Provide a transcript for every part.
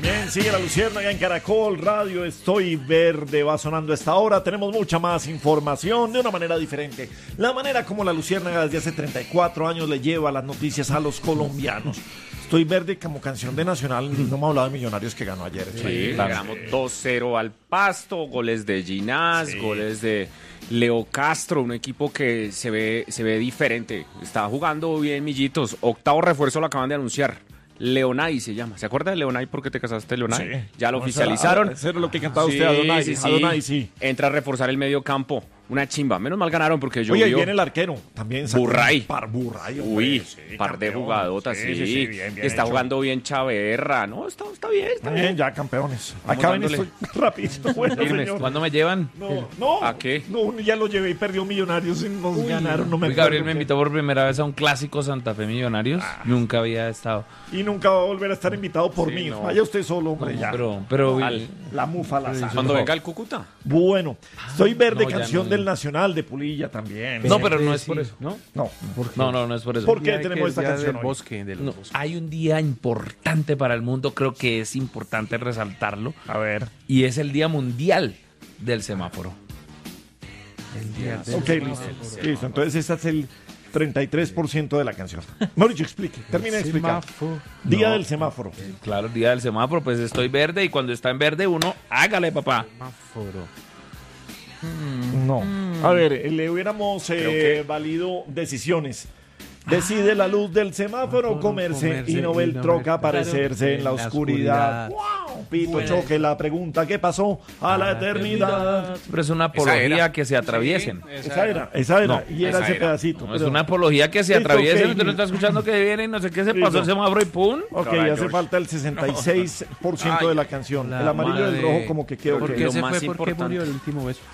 Bien, sigue la Luciérnaga en Caracol Radio. Estoy verde, va sonando a esta hora. Tenemos mucha más información de una manera diferente. La manera como la Luciérnaga desde hace 34 años le lleva las noticias a los colombianos. Estoy verde como canción de Nacional. No me ha hablado de Millonarios que ganó ayer. Sí, ganamos 2-0 al Pasto, goles de Ginás, goles de Leo Castro, un equipo que se ve diferente. Está jugando bien, Millitos. Octavo refuerzo lo acaban de anunciar. Leonay se llama. ¿Se acuerda de Leonay? ¿Por qué te casaste, Leonay? Sí. Ya lo oficializaron. Eso era lo que cantaba usted, Adonai. Sí. Adonai, sí. Entra a reforzar el medio campo. Una chimba. Menos mal ganaron porque yo. Oye, ahí viene el arquero. También Burray. Burray. Uy, sí, par de jugadotas, sí. Bien está hecho. Jugando bien Chaverra. No, está bien. Está bien, ya campeones. Acá ven, estoy rapidito. Bueno, ¿cuándo me llevan? No. ¿A qué? No, ya lo llevé y perdió Millonarios y nos ganaron. No me Gabriel me invitó por primera vez a un clásico Santa Fe Millonarios. Nunca había estado. Y nunca va a volver a estar invitado por mí. No. Vaya usted solo, hombre, ya. Pero la mufa, la sal. Cuando venga el Cúcuta. Bueno, Estoy verde, canción del Nacional de Pulilla también. No, pero no es por eso. No, no es por eso. ¿Por qué tenemos esta canción hoy? Bosque. Hay un día importante para el mundo, creo que es importante resaltarlo. A ver. Y es el Día Mundial del Semáforo. El día del semáforo. Listo. Entonces este es el 33% de la canción. Mauricio, explique. Termina de explicar. Día del semáforo. Claro, Día del Semáforo. Pues estoy verde y cuando está en verde uno, hágale, papá. Semáforo. No. A ver, le hubiéramos valido decisiones. Decide la luz del semáforo comerse y no ve el troca aparecerse en la oscuridad. ¡Wow! Pito choque la pregunta: ¿qué pasó a la eternidad? Pero es una apología que se atraviesen. Sí, esa era. No, y era ese pedacito. No, es una apología que se atraviesen. Usted no está escuchando que viene y no sé qué se pasó el semáforo y ¡pum! Ok, hace falta el 66% de la canción. El amarillo y el rojo como que quedó. ¿Por qué se fue? ¿Por qué murió el último beso?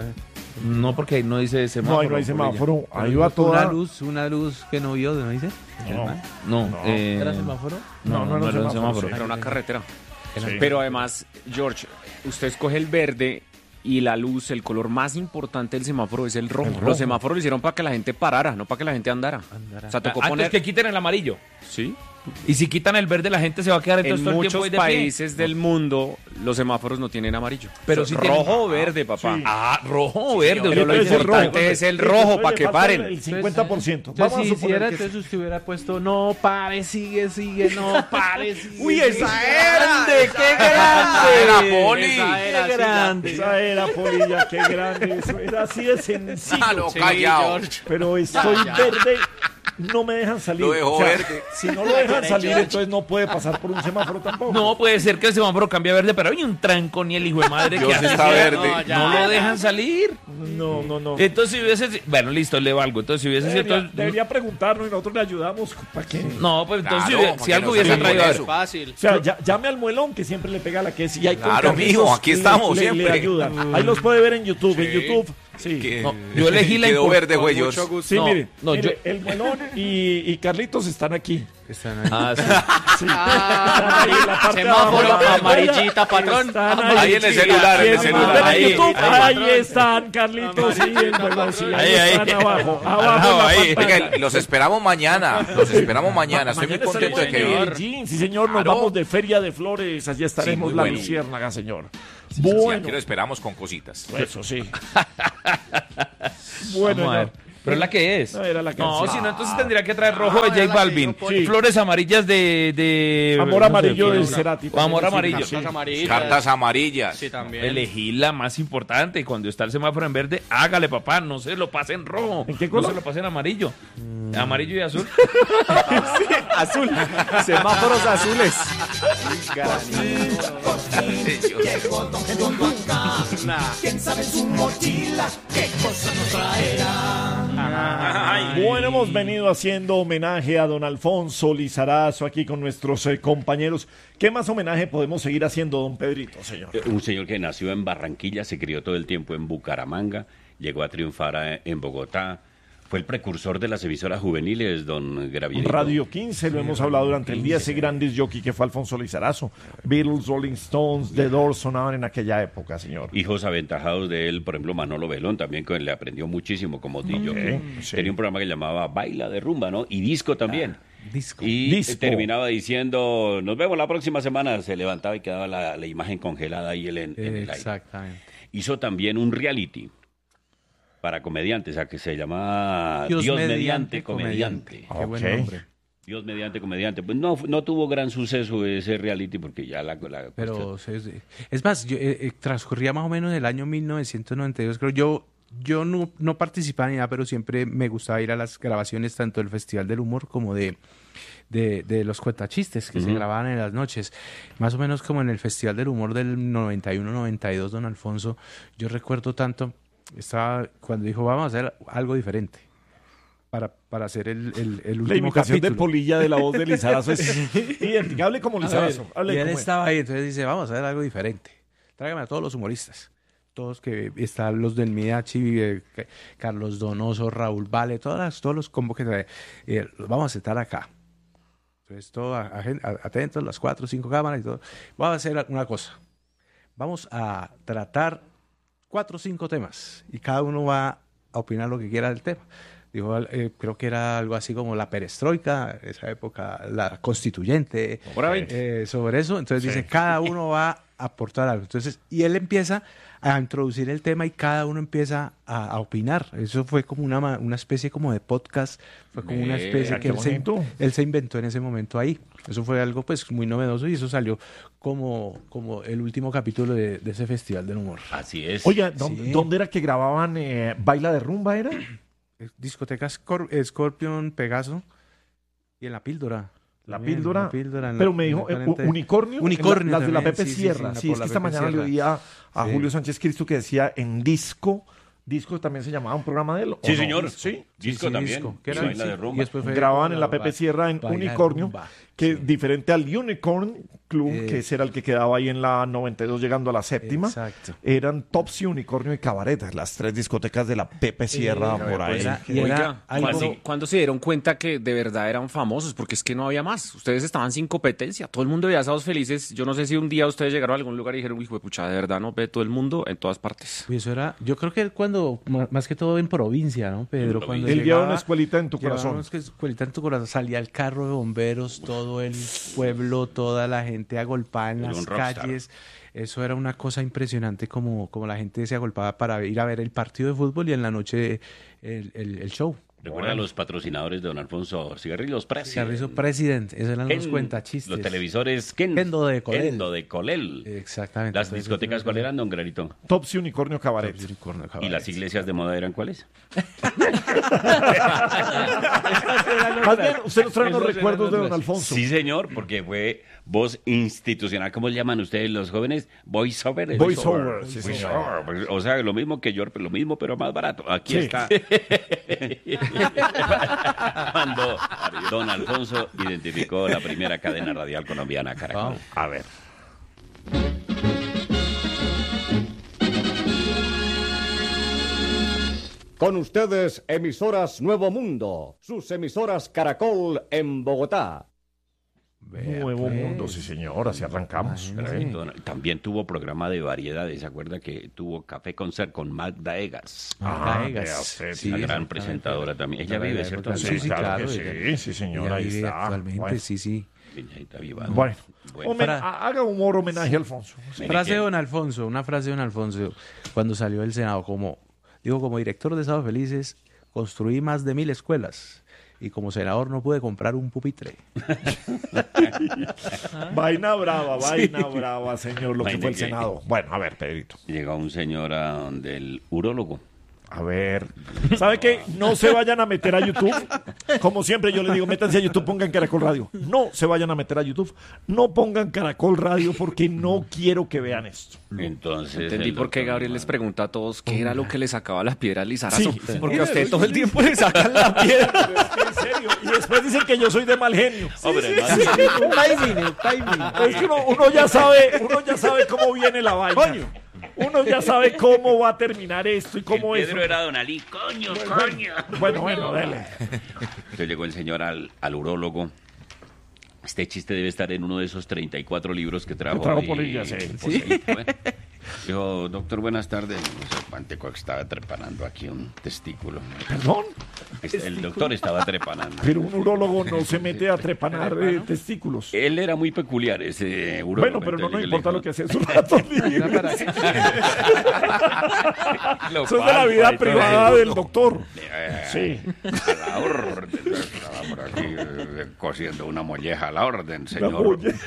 No, porque ahí no dice semáforo. No, ahí no hay semáforo. Ahí va toda... Una luz que no vio, ¿no dice? No. ¿Era semáforo? No era un semáforo. Era una carretera. Pero además, George, usted escoge el verde y la luz, el color más importante del semáforo es el rojo. Los semáforos lo hicieron para que la gente parara, no para que la gente andara. O sea, tocó Antes que quiten el amarillo. Sí. Y si quitan el verde, la gente se va a quedar en muchos países del mundo los semáforos no tienen amarillo. Pero si rojo o verde, papá. Sí. Rojo o verde. Pero lo importante es el rojo para que paren. El 50%. Vamos a suponer que entonces usted hubiera puesto no pare, sigue, no pare, sigue. Uy, esa era. ¡Qué grande! Era Poli. Qué grande. Esa era Polilla, qué grande. Eso era así de sencillo. Callao. Pero estoy verde. No me dejan salir. Lo dejó verde. Si no lo dejan salir, entonces no puede pasar por un semáforo tampoco. No, puede ser que el semáforo cambie a verde, pero hay un trancón y el hijo de madre que hace está verde. No lo dejan salir. No. Entonces, si hubiese... Bueno, listo, le valgo. Entonces, si hubiese sido... Debería preguntarnos y nosotros le ayudamos. ¿Para qué? No, pues entonces, Claro, si algo hubiese traído... eso. Fácil. O sea, llame al muelón que siempre le pega la que es. Y hay Claro, mijo, aquí estamos le siempre. ayudan. Ahí los puede ver en YouTube. Sí. En YouTube. Sí. No, yo elegí la Quedó verde, güey. Sí, mire, el muelón y Carlitos están aquí. Están ahí. Ah, sí. Sí. Están ahí en la parte de abajo, Semáforo, la parte amarillita, patrón. Están Ahí en el celular, Y en el celular. Ahí están, Carlitos. Sí, el muelón, sí, ahí están abajo. Abajo en la pantalla. Oiga, los esperamos mañana. Estoy muy contento de que vengan. Sí, señor, nos vamos de Feria de Flores. Allí estaremos, la Luciérnaga, señor. Bueno. Aquí lo esperamos con cositas. Eso sí. Bueno, Vamos a ver. Pero es la que es. No, era la canción. No, si no, entonces tendría que traer rojo de J Balvin. Sí. Flores amarillas de Amor amarillo de Cerati. Amor amarillo. Cartas amarillas. Sí, también. Elegí la más importante. Cuando está el semáforo en verde, hágale, papá. No se lo pase en rojo. ¿En qué color? No se lo pase en amarillo. Amarillo y azul. Azul. Semáforos azules. ¿Quién sabe su mochila? ¿Qué cosa nos traerá? Bueno, hemos venido haciendo homenaje a don Alfonso Lizarazo aquí con nuestros compañeros. ¿Qué más homenaje podemos seguir haciendo, don Pedrito, señor? Un señor que nació en Barranquilla, se crió todo el tiempo en Bucaramanga, llegó a triunfar en Bogotá. Fue el precursor de las emisoras juveniles, don Gravierito. Radio 15, lo hemos hablado durante el día, ese gran disc jockey que fue Alfonso Lizarazo. Beatles, Rolling Stones, The Doors sonaban en aquella época, señor. Hijos aventajados de él, por ejemplo, Manolo Belón, también que le aprendió muchísimo como DJ. Sí. Tenía un programa que llamaba Baila de Rumba, ¿no? Y disco también. Disco. Y Disco. terminaba diciendo, nos vemos la próxima semana. Se levantaba y quedaba la imagen congelada ahí en el aire. Exactamente. Hizo también un reality para comediantes, o sea, que se llamaba Dios Dios mediante mediante comediante. Qué buen Ok. nombre. Dios mediante comediante. Pues no tuvo gran suceso ese reality porque ya la Pero es más, yo, transcurría más o menos el año 1992, creo. Yo no participaba ni nada, pero siempre me gustaba ir a las grabaciones tanto del Festival del Humor como de los cuentachistes que se grababan en las noches. Más o menos como en el Festival del Humor del 91-92, don Alfonso. Yo recuerdo tanto, estaba cuando dijo, vamos a hacer algo diferente para hacer el último La imitación capítulo. de Polilla de la voz de Lizarazo es idéntica. Hable como Lizarazo. Hable Y él como él. estaba ahí, entonces dice, vamos a hacer algo diferente. Tráigame a todos los humoristas. Todos que están los del Midachi, Carlos Donoso, Raúl Vale, todos los combos que trae. Los vamos a sentar acá. Entonces, atentos, las 4 o 5 cámaras y todo. Vamos a hacer una cosa. Vamos a tratar 4 o 5 temas y cada uno va a opinar lo que quiera del tema. Dijo, creo que era algo así como la perestroika, esa época, la constituyente, sobre eso. Entonces dice, cada uno va a aportar algo. Entonces, y él empieza a introducir el tema y cada uno empieza a opinar. Eso fue como una especie como de podcast, fue como una especie que él se inventó en ese momento ahí. Eso fue algo pues muy novedoso y eso salió como el último capítulo de ese Festival del Humor. Así es. Oiga, ¿dónde era que grababan Baila de Rumba era? Discoteca Scorpion, Pegaso y en La Píldora. La También, Píldora. La Píldora Pero me dijo Unicornio. Unicornio Las de la también, Pepe sí, sí, Sierra. sí, Sí, por es la que esta Pepe mañana le Sierra. oía a Sí. Julio Sánchez Cristo que decía en Disco también se llamaba un programa de él. ¿o Sí, no? señor. Sí. Disco también. Disco, que Y era, Baila sí, de Rumba. y después fue Grababan en la Baila- Pepe Sierra en Baila de Unicornio, Rumba. que Sí. diferente al Unicorn Club, que ese era el que quedaba ahí en la 92 llegando a la séptima. Exacto. Eran Topsy, Unicornio y Cabaret, las 3 discotecas de la Pepe Sierra por ahí. y era Oiga, algo- ¿cuándo se dieron cuenta que de verdad eran famosos? Porque es que no había más. Ustedes estaban sin competencia. Todo el mundo veía Sábados Felices. Yo no sé si un día ustedes llegaron a algún lugar y dijeron, hijo de pucha, de verdad, no ve todo el mundo en todas partes. Uy, eso era, yo creo que cuando, más que todo en provincia, ¿no, Pedro? Cuando Él llevaba una escuelita en tu llevaba corazón. una escuelita en tu corazón, salía el carro de bomberos, todo el pueblo, toda la gente agolpada en Era las un rockstar. calles. Eso era una cosa impresionante como la gente se agolpaba para ir a ver el partido de fútbol y en la noche el show. Recuerda a los patrocinadores de don Alfonso, Cigarrillos President. Cigarrillo President, esos eran los cuentachistes. Los televisores Kendo de Colel. Kendo de Colel. Exactamente. Las discotecas, ¿cuáles eran, don Granito? Topsy, Unicornio, Cabaret. ¿Y las iglesias de moda eran cuáles? Más bien, usted nos trae unos recuerdos de don Alfonso. Sí, señor, porque fue voz institucional. ¿Cómo le llaman ustedes los jóvenes? Voiceover. Voiceover, sí, señor. Voiceover. O sea, lo mismo que yo, pero lo mismo, pero más barato. Aquí Sí. está. Cuando don Alfonso identificó la primera cadena radial colombiana, Caracol. A ver. Con ustedes, emisoras Nuevo Mundo, sus emisoras Caracol en Bogotá. Nuevo Mundo, sí señor, así arrancamos. También tuvo programa de variedades. ¿Se acuerda que tuvo Café Concert con Magda Egas? vea usted, Sí, Una gran exactamente. presentadora también. Ella vive, ¿cierto? Sí, sí, claro. Sí, sí, señor, ahí vive está. actualmente, Bueno. sí, sí. Viñadita Viva. Bueno, Bueno. haga humor homenaje a Alfonso. Frase de don Alfonso, una frase de don Alfonso cuando salió del Senado como director de Sábados Felices construí más de 1000 escuelas y como senador no pude comprar un pupitre. Vaina brava, señor, lo que Vaina fue el que- Senado. Bueno, a ver, Pedrito. Llegó un señor a donde el urólogo. A ver, ¿sabe qué? No se vayan a meter a YouTube. Como siempre yo le digo, métanse a YouTube, pongan Caracol Radio. No se vayan a meter a YouTube. No pongan Caracol Radio porque no quiero que vean esto. Entonces. Entendí el por qué doctor Gabriel les Román- pregunta a todos qué era lo que le sacaba la piedra al Lizarazo. Sí, sí. Porque a usted todo el tiempo le sacan la piedra. En serio. Y después dicen que yo soy de mal genio. Hombre, no, El timing. Es que uno ya sabe cómo viene la vaina. Uno ya sabe cómo va a terminar esto y cómo el es. Pedro era don Ali. Coño, coño. Bueno, dale. Entonces llegó el señor al urólogo. Este chiste debe estar en uno de esos 34 libros que trajo. Que trajo ahí, Polilla, sí. Poseíto, ¿eh? Dijo, doctor, buenas tardes. No sé cuánto estaba trepanando aquí un testículo. ¿Perdón? El doctor estaba trepanando. Pero un urólogo no se mete a trepanar testículos. Él era muy peculiar, ese urólogo. Bueno, pero no nos importa lo que hace su rato libre. Eso es de la vida privada del doctor. Sí. A la orden. Estaba por aquí cosiendo una molleja a la orden, Una señor. molleja.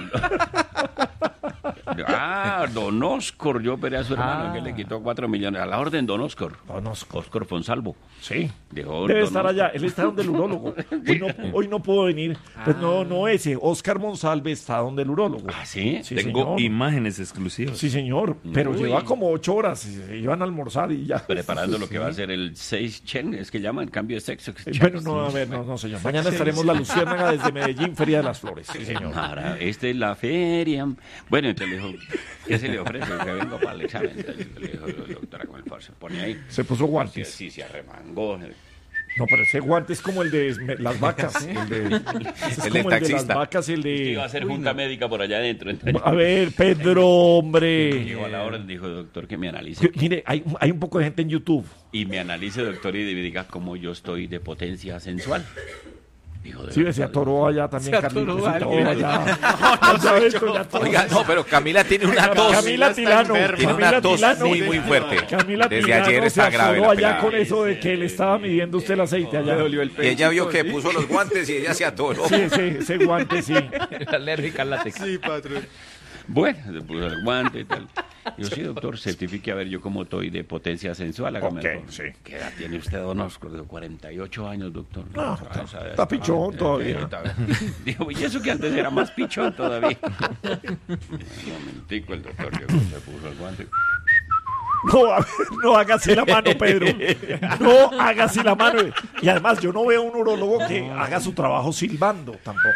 Don Oscar, yo operé a su hermano que le quitó 4 millones. A la orden, don Oscar. Don Oscar. Oscar Fonsalvo. Sí. Dijo, Debe don estar Oscar. allá. Él está donde el urólogo. Hoy no pudo venir. Pues no ese. Oscar Monsalve está donde el urólogo. ¿Ah, sí? Sí, Tengo señor. imágenes exclusivas. Sí, señor. Pero Uy. lleva como 8 horas. Se iban a almorzar y ya. Preparando lo que va a ser el 6 Chen, es que llaman cambio de sexo. Bueno, no, a ver, no, señor. Mañana estaremos la Luciérnaga desde Medellín, Feria de las Flores. Sí, señor. Ahora, esta es la feria. Bueno, entonces le dijo, ¿qué se le ofrece? Que vengo para el examen. Entonces le dijo, doctora, con el favor, se pone ahí. Se puso guantes. Sí, se arremangó. No, pero ese guante es como el de las vacas. El de, es El como del el de las taxista. vacas, el Iba a de... hacer junta médica por allá adentro. Entonces, A ver, Pedro, hombre. llegó a la hora, dijo, doctor, que me analice. Mire, hay un poco de gente en YouTube. Y me analice, doctor, y diga cómo yo estoy de potencia sensual. Dijo, de Sí, verdad, se atoró allá también, Se Carlitos. atoró Se atoró alguien. allá. Ya ves, ya todo. Oiga, no, pero Camila tiene una tos. Camila Tilano. Tiene una Camila tos Tilano. muy, muy fuerte. Camila Desde Tilano ayer está se grave atoró la allá pelada. con eso de que le estaba midiendo usted el aceite allá. Y ella vio que puso los guantes y ella se atoró. Sí, ese guante, sí. Alérgica al látex. Bueno, se puso el guante y tal. Yo, sí, doctor, certifique a ver yo cómo estoy de potencia sensual. Hágame el favor. sí. ¿Qué edad tiene usted, don Oscar? De 48 años, doctor. No, Esa está pichón todavía. Dijo, y eso que antes era más pichón todavía. Un momentico, el doctor llegó, se puso el guante. No, a ver, no haga así la mano, Pedro. No haga así la mano. Y además, yo no veo un urólogo que haga su trabajo silbando tampoco.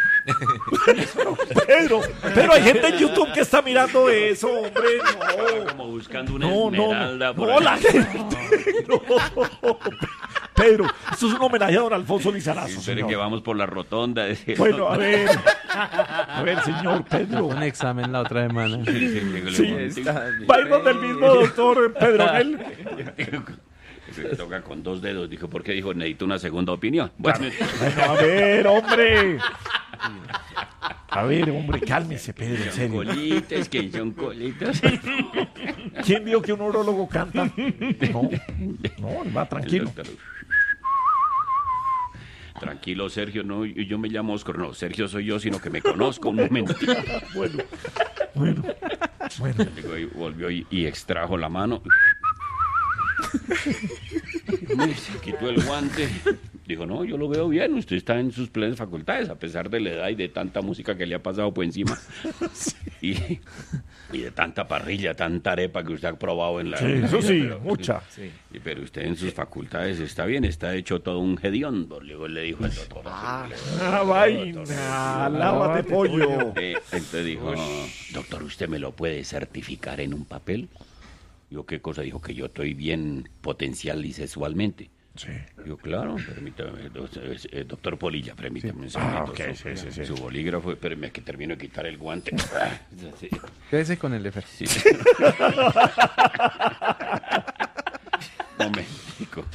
Pedro, hay gente en YouTube que está mirando eso, hombre. No. Como buscando una No, esmeralda. por no, ahí. la gente. No. Pedro, esto es un homenaje a don Alfonso Lizarazo, Sí, espere señor. que vamos por la rotonda. decía. Bueno, a ver, señor Pedro. Un examen la otra semana. Sí, va a ir donde el mismo doctor Pedronel. Se toca con 2 dedos. Dijo, ¿por qué? Dijo, necesito una segunda opinión. Bueno, Bueno, a ver, hombre. A ver, hombre, cálmese, Pedro, en son serio. colitas, que son colitas. ¿Quién vio que un urólogo canta? No, él va El tranquilo. doctor, tranquilo, Sergio, no, yo me llamo Oscar. No, Sergio soy yo, sino que me conozco un momento. Bueno. Digo, y volvió y extrajo la mano. Se quitó el guante. Dijo, no, yo lo veo bien, usted está en sus plenas facultades, a pesar de la edad y de tanta música que le ha pasado por encima. Y de tanta parrilla, tanta arepa que usted ha probado en la... Sí, en la eso vida, sí, pero- mucha. Pero usted en sus facultades está bien, está hecho todo un hediondo, luego le dijo el doctor. Vaina, lávate pollo. Entonces dijo, doctor, ¿usted me lo puede certificar en un papel? Yo, ¿qué cosa? Dijo que yo estoy bien potencial y sexualmente. Sí. Yo, claro, permítame, doctor Polilla, permítame un Ah, segundito. ok, sí. Su bolígrafo, espérame que termino de quitar el guante. Sí. Quédese con el Efer. Sí. Momentico.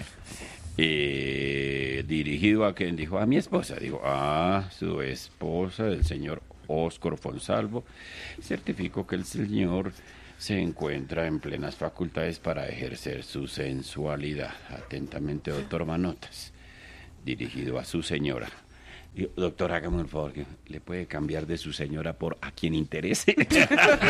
Dirigido a quien dijo, a mi esposa. Dijo, su esposa, el señor Oscar Fonsalvo. Certifico que el señor se encuentra en plenas facultades para ejercer su sensualidad. Atentamente, doctor Manotas. Dirigido a su señora. Dijo, doctor, hágame un favor, que le puede cambiar de su señora por a quien interese.